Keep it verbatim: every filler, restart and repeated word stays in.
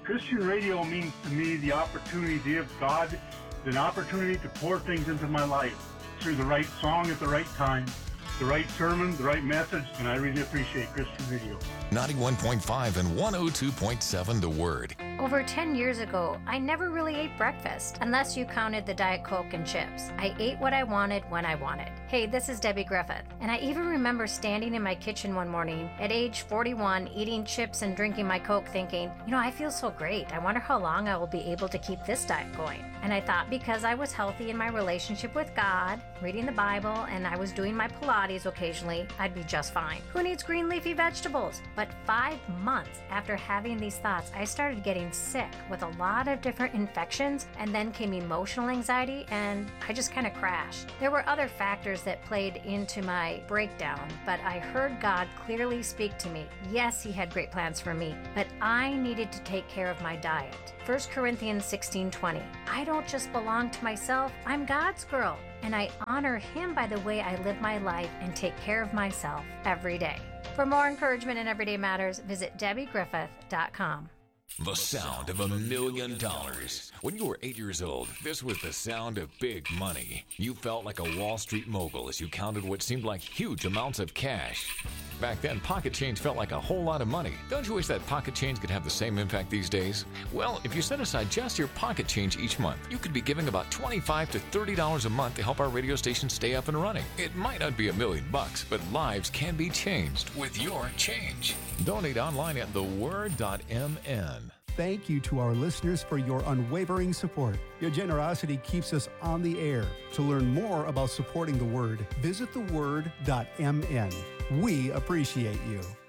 Christian radio means to me the opportunity to give God an opportunity to pour things into my life through the right song at the right time, the right sermon, the right message, and I really appreciate Christian radio. ninety-one point five and one oh two point seven The Word. Over ten years ago, I never really ate breakfast, unless you counted the Diet Coke and chips. I ate what I wanted when I wanted. Hey, this is Debbie Griffith, and I even remember standing in my kitchen one morning at age forty-one, eating chips and drinking my Coke, thinking, you know, I feel so great. I wonder how long I will be able to keep this diet going. And I thought because I was healthy in my relationship with God, reading the Bible, and I was doing my Pilates occasionally, I'd be just fine. Who needs green leafy vegetables? But five months after having these thoughts, I started getting sick with a lot of different infections, and then came emotional anxiety, and I just kind of crashed. There were other factors that played into my breakdown, but I heard God clearly speak to me. Yes, He had great plans for me, but I needed to take care of my diet. First Corinthians sixteen twenty. I don't just belong to myself, I'm God's girl, and I honor Him by the way I live my life and take care of myself every day. For more encouragement in Everyday Matters, visit Debbie Griffith dot com. The sound of a million dollars. When you were eight years old, this was the sound of big money. You felt like a Wall Street mogul as you counted what seemed like huge amounts of cash. Back then, pocket change felt like a whole lot of money. Don't you wish that pocket change could have the same impact these days? Well, if you set aside just your pocket change each month, you could be giving about twenty-five to thirty dollars a month to help our radio station stay up and running. It might not be a million bucks, but lives can be changed with your change. Donate online at the word dot m n. Thank you to our listeners for your unwavering support. Your generosity keeps us on the air. To learn more about supporting the Word, visit the word dot m n. We appreciate you.